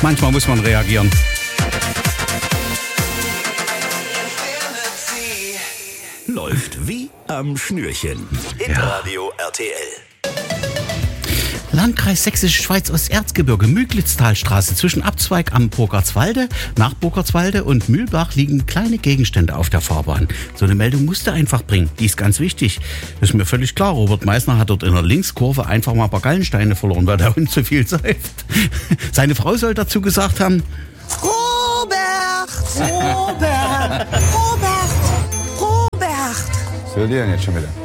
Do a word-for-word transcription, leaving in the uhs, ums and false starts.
Manchmal muss man reagieren. Läuft wie am Schnürchen. Hitradio R T L. Landkreis Sächsische Schweiz Osterzgebirge, Müglitztalstraße. Zwischen Abzweig am Burgertswalde, nach Burgertswalde und Mühlbach liegen kleine Gegenstände auf der Fahrbahn. So eine Meldung musste einfach bringen. Die ist ganz wichtig. Das ist mir völlig klar. Robert Meissner hat dort in der Linkskurve einfach mal ein paar Gallensteine verloren, weil der Hund zu viel säuft. Seine Frau soll dazu gesagt haben: Robert! Robert! Robert! Was will die denn jetzt schon wieder?